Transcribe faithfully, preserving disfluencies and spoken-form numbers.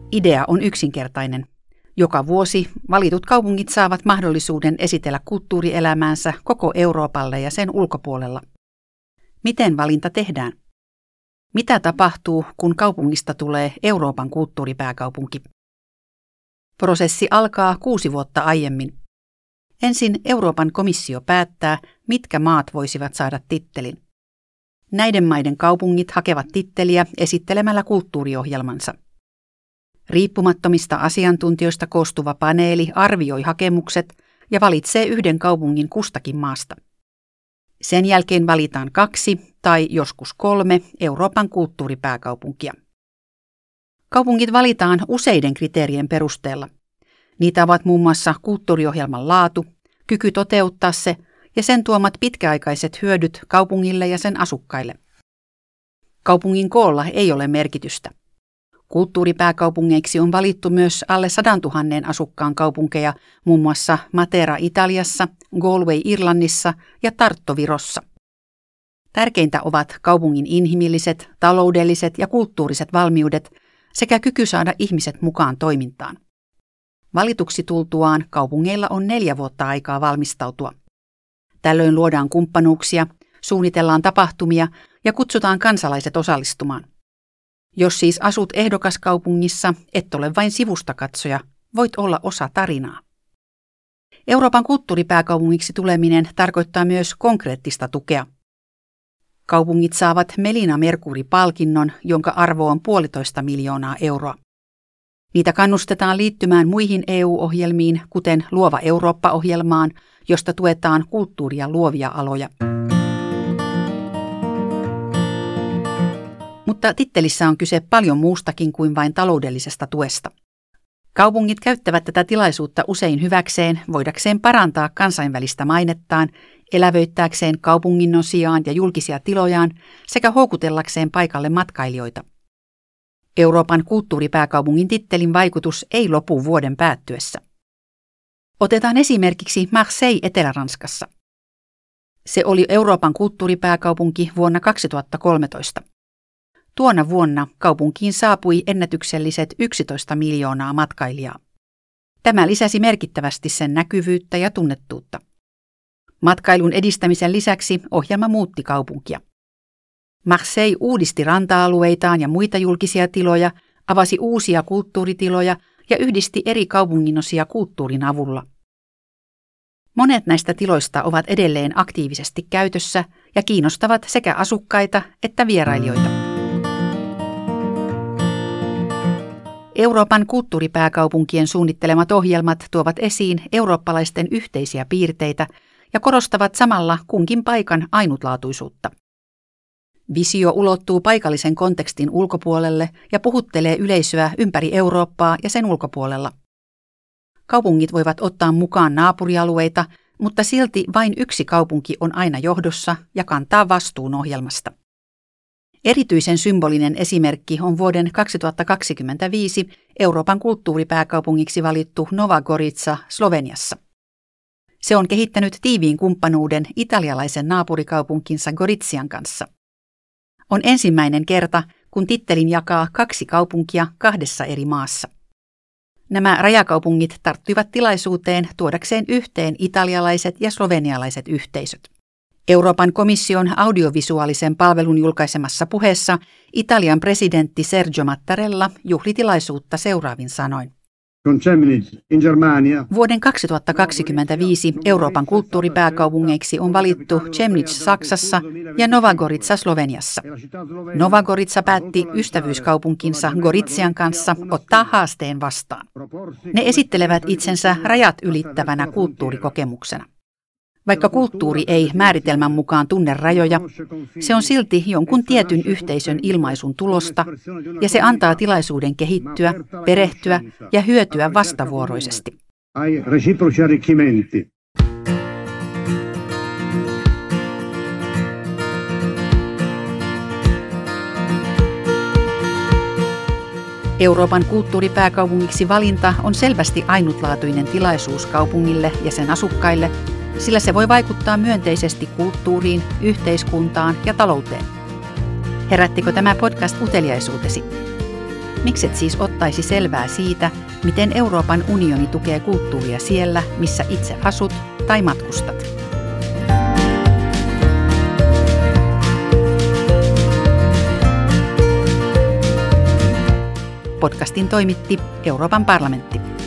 Idea on yksinkertainen. Joka vuosi valitut kaupungit saavat mahdollisuuden esitellä kulttuurielämäänsä koko Euroopalle ja sen ulkopuolella. Miten valinta tehdään? Mitä tapahtuu, kun kaupungista tulee Euroopan kulttuuripääkaupunki? Prosessi alkaa kuusi vuotta aiemmin. Ensin Euroopan komissio päättää, mitkä maat voisivat saada tittelin. Näiden maiden kaupungit hakevat titteliä esittelemällä kulttuuriohjelmansa. Riippumattomista asiantuntijoista koostuva paneeli arvioi hakemukset ja valitsee yhden kaupungin kustakin maasta. Sen jälkeen valitaan kaksi tai joskus kolme Euroopan kulttuuripääkaupunkia. Kaupungit valitaan useiden kriteerien perusteella. Niitä ovat muun muassa kulttuuriohjelman laatu, kyky toteuttaa se ja sen tuomat pitkäaikaiset hyödyt kaupungille ja sen asukkaille. Kaupungin koolla ei ole merkitystä. Kulttuuripääkaupungeiksi on valittu myös alle sadantuhannen asukkaan kaupunkeja, muun muassa Matera Italiassa, Galway Irlannissa ja Tartu Virossa. Tärkeintä ovat kaupungin inhimilliset, taloudelliset ja kulttuuriset valmiudet sekä kyky saada ihmiset mukaan toimintaan. Valituksi tultuaan kaupungeilla on neljä vuotta aikaa valmistautua. Tällöin luodaan kumppanuuksia, suunnitellaan tapahtumia ja kutsutaan kansalaiset osallistumaan. Jos siis asut ehdokaskaupungissa, et ole vain sivustakatsoja, voit olla osa tarinaa. Euroopan kulttuuripääkaupungiksi tuleminen tarkoittaa myös konkreettista tukea. Kaupungit saavat Melina Mercury-palkinnon, jonka arvo on puolitoista miljoonaa euroa. Niitä kannustetaan liittymään muihin E U-ohjelmiin, kuten Luova Eurooppa-ohjelmaan, josta tuetaan kulttuuria luovia aloja. Mutta tittelissä on kyse paljon muustakin kuin vain taloudellisesta tuesta. Kaupungit käyttävät tätä tilaisuutta usein hyväkseen, voidakseen parantaa kansainvälistä mainettaan, elävöittääkseen kaupungin osiaan ja julkisia tilojaan sekä houkutellakseen paikalle matkailijoita. Euroopan kulttuuripääkaupungin tittelin vaikutus ei lopu vuoden päättyessä. Otetaan esimerkiksi Marseille Etelä-Ranskassa. Se oli Euroopan kulttuuripääkaupunki vuonna kaksituhattakolmetoista. Tuona vuonna kaupunkiin saapui ennätykselliset yksitoista miljoonaa matkailijaa. Tämä lisäsi merkittävästi sen näkyvyyttä ja tunnettuutta. Matkailun edistämisen lisäksi ohjelma muutti kaupunkia. Marseille uudisti ranta-alueitaan ja muita julkisia tiloja, avasi uusia kulttuuritiloja ja yhdisti eri kaupunginosia kulttuurin avulla. Monet näistä tiloista ovat edelleen aktiivisesti käytössä ja kiinnostavat sekä asukkaita että vierailijoita. Euroopan kulttuuripääkaupunkien suunnittelemat ohjelmat tuovat esiin eurooppalaisten yhteisiä piirteitä ja korostavat samalla kunkin paikan ainutlaatuisuutta. Visio ulottuu paikallisen kontekstin ulkopuolelle ja puhuttelee yleisöä ympäri Eurooppaa ja sen ulkopuolella. Kaupungit voivat ottaa mukaan naapurialueita, mutta silti vain yksi kaupunki on aina johdossa ja kantaa vastuun ohjelmasta. Erityisen symbolinen esimerkki on vuoden kaksituhattakaksikymmentäviisi Euroopan kulttuuripääkaupungiksi valittu Nova Gorica Sloveniassa. Se on kehittänyt tiiviin kumppanuuden italialaisen naapurikaupunkinsa Gorizian kanssa. On ensimmäinen kerta, kun tittelin jakaa kaksi kaupunkia kahdessa eri maassa. Nämä rajakaupungit tarttuivat tilaisuuteen tuodakseen yhteen italialaiset ja slovenialaiset yhteisöt. Euroopan komission audiovisuaalisen palvelun julkaisemassa puheessa Italian presidentti Sergio Mattarella juhli tilaisuutta seuraavin sanoin. Vuoden kaksituhattakaksikymmentäviisi Euroopan kulttuuripääkaupungeiksi on valittu Chemnitz Saksassa ja Nova Gorica Sloveniassa. Nova Gorica päätti ystävyyskaupunkinsa Gorizian kanssa ottaa haasteen vastaan. Ne esittelevät itsensä rajat ylittävänä kulttuurikokemuksena. Vaikka kulttuuri ei määritelmän mukaan tunne rajoja, se on silti jonkun tietyn yhteisön ilmaisun tulosta ja se antaa tilaisuuden kehittyä, perehtyä ja hyötyä vastavuoroisesti. Euroopan kulttuuripääkaupungiksi valinta on selvästi ainutlaatuinen tilaisuus kaupungille ja sen asukkaille, sillä se voi vaikuttaa myönteisesti kulttuuriin, yhteiskuntaan ja talouteen. Herättikö tämä podcast uteliaisuutesi? Mikset siis ottaisi selvää siitä, miten Euroopan unioni tukee kulttuuria siellä, missä itse asut tai matkustat? Podcastin toimitti Euroopan parlamentti.